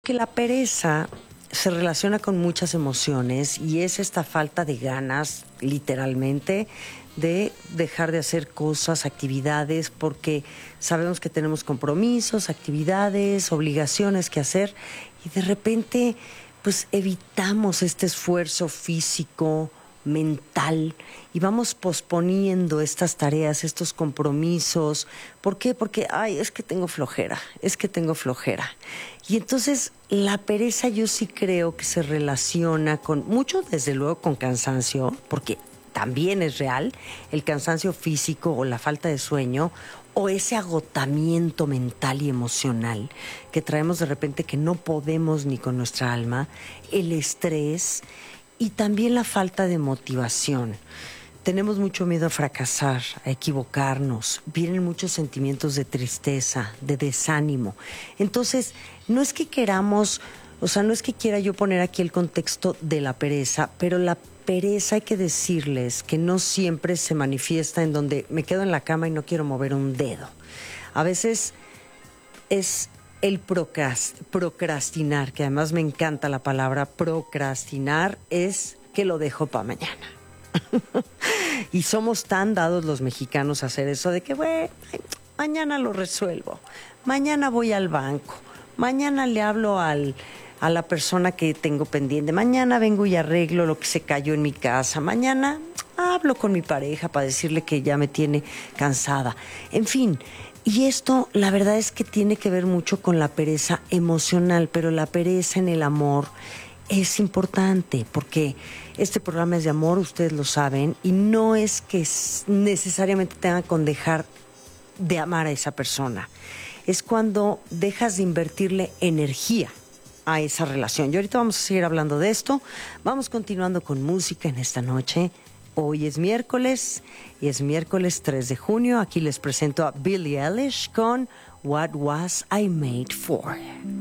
Que la pereza se relaciona con muchas emociones y es esta falta de ganas, literalmente, de dejar de hacer cosas, actividades, porque sabemos que tenemos compromisos, actividades, obligaciones que hacer y de repente pues evitamos este esfuerzo físico, mental y vamos posponiendo estas tareas, estos compromisos. ¿Por qué? Porque, ay, es que tengo flojera, es que tengo flojera. Y entonces la pereza yo sí creo que se relaciona con mucho, desde luego, con cansancio, porque también es real el cansancio físico o la falta de sueño o ese agotamiento mental y emocional que traemos de repente que no podemos ni con nuestra alma, el estrés y también la falta de motivación. Tenemos mucho miedo a fracasar, a equivocarnos, vienen muchos sentimientos de tristeza, de desánimo. Entonces, no es que queramos, o sea, no es que quiera yo poner aquí el contexto de la pereza, pero la pereza hay que decirles que no siempre se manifiesta en donde me quedo en la cama y no quiero mover un dedo. A veces es el procrastinar, que además me encanta la palabra procrastinar, es que lo dejo para mañana. Y somos tan dados los mexicanos a hacer eso de que, bueno, mañana lo resuelvo, mañana voy al banco, mañana le hablo a la persona que tengo pendiente, mañana vengo y arreglo lo que se cayó en mi casa, mañana hablo con mi pareja para decirle que ya me tiene cansada. En fin, y esto la verdad es que tiene que ver mucho con la pereza emocional, pero la pereza en el amor es importante porque este programa es de amor, ustedes lo saben, y no es que necesariamente tengan que dejar de amar a esa persona. Es cuando dejas de invertirle energía a esa relación. Y ahorita vamos a seguir hablando de esto. Vamos continuando con música en esta noche. Hoy es miércoles y es miércoles 3 de junio. Aquí les presento a Billie Eilish con What Was I Made For.